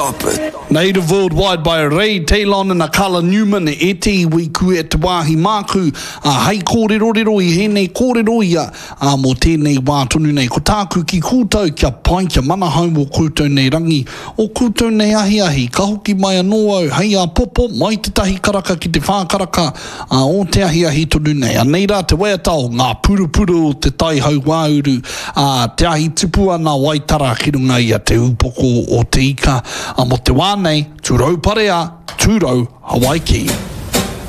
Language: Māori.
stop it. Native Worldwide by Ray Taylor and Akala Newman e te iwi ku e te wāhi māku hei kōrero I hēnei kōrero ia mō tēnei wā tonu nei ko tāku ki kūtau kia pai kia mana hau o kūtau nei rangi o kūtau nei ahi ka hoki mai anō au hei a popo mai te tahi karaka ki te whākaraka o te ahi tonu nei nei rā te waiatau ngā purupuru o te tai hau wāuru te ahi tupu ana waitara ki runga ia te upoko o te ika mo te wānei tūrau parea tūrau Hawaii ki